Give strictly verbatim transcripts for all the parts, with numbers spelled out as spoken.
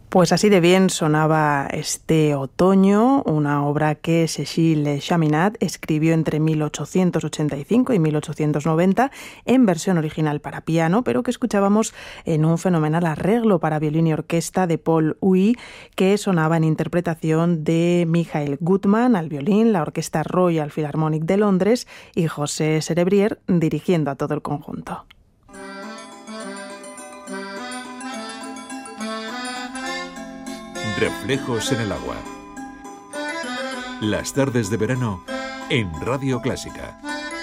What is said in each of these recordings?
Pues así de bien sonaba este otoño, una obra que Cécile Chaminade escribió entre mil ochocientos ochenta y cinco y mil ochocientos noventa en versión original para piano, pero que escuchábamos en un fenomenal arreglo para violín y orquesta de Paul Huet, que sonaba en interpretación de Michael Gutmann al violín, la Orquesta Royal Philharmonic de Londres y José Cerebrier dirigiendo a todo el conjunto. Reflejos en el agua. Las tardes de verano en Radio Clásica.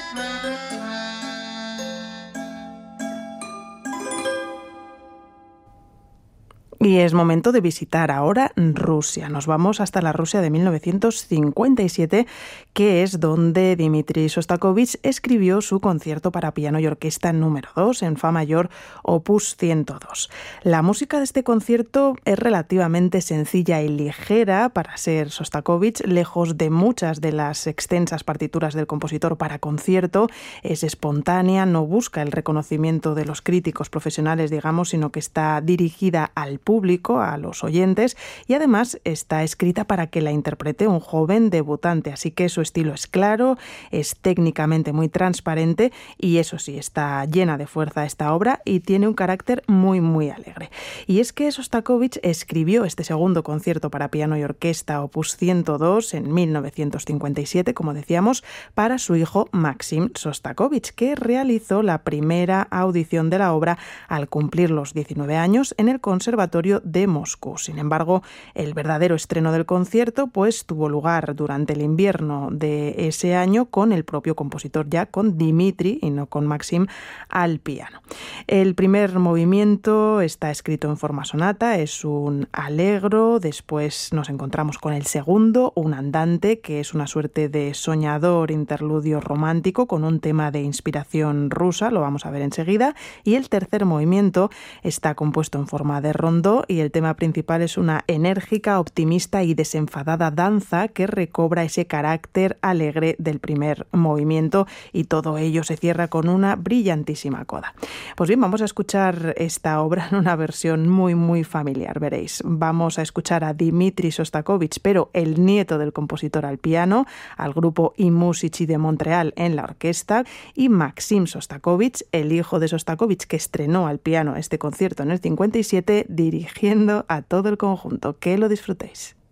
Y es momento de visitar ahora Rusia. Nos vamos hasta la Rusia de mil novecientos cincuenta y siete, que es donde Dmitri Shostakóvich escribió su concierto para piano y orquesta número dos en Fa mayor, opus ciento dos. La música de este concierto es relativamente sencilla y ligera para ser Shostakóvich, lejos de muchas de las extensas partituras del compositor para concierto. Es espontánea, no busca el reconocimiento de los críticos profesionales, digamos, sino que está dirigida al público público, a los oyentes, y además está escrita para que la interprete un joven debutante, así que su estilo es claro, es técnicamente muy transparente y eso sí, está llena de fuerza esta obra y tiene un carácter muy muy alegre. Y es que Shostakóvich escribió este segundo concierto para piano y orquesta opus ciento dos en mil novecientos cincuenta y siete, como decíamos, para su hijo Maxim Shostakóvich, que realizó la primera audición de la obra al cumplir los diecinueve años en el Conservatorio de Moscú. Sin embargo, el verdadero estreno del concierto pues tuvo lugar durante el invierno de ese año con el propio compositor, ya con Dmitri y no con Maxim al piano. El primer movimiento está escrito en forma sonata, es un allegro, después nos encontramos con el segundo, un andante, que es una suerte de soñador interludio romántico con un tema de inspiración rusa, lo vamos a ver enseguida, y el tercer movimiento está compuesto en forma de rondó y el tema principal es una enérgica, optimista y desenfadada danza que recobra ese carácter alegre del primer movimiento y todo ello se cierra con una brillantísima coda. Pues bien, vamos a escuchar esta obra en una versión muy muy familiar, veréis. Vamos a escuchar a Dmitri Shostakóvich, pero el nieto del compositor al piano, al grupo I Musici de Montreal en la orquesta, y Maxim Shostakóvich, el hijo de Shostakóvich, que estrenó al piano este concierto en el cincuenta y siete, dirigiendo a todo el conjunto. Que lo disfrutéis.